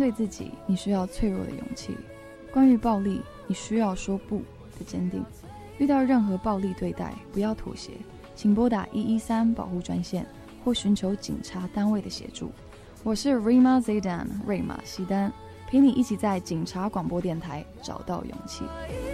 对自己，你需要脆弱的勇气；关于暴力，你需要说不的坚定。遇到任何暴力对待，不要妥协，请拨打113保护专线，或寻求警察单位的协助。我是 Rima Zaidan 瑞玛西丹，陪你一起在警察广播电台找到勇气。